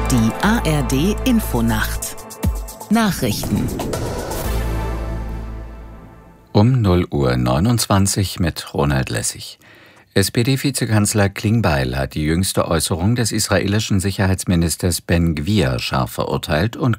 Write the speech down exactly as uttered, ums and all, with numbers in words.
Die A R D-Infonacht Nachrichten Um null Uhr neunundzwanzig mit Ronald Lessig. S P D-Vizekanzler Klingbeil hat die jüngste Äußerung des israelischen Sicherheitsministers Ben Gvir scharf verurteilt und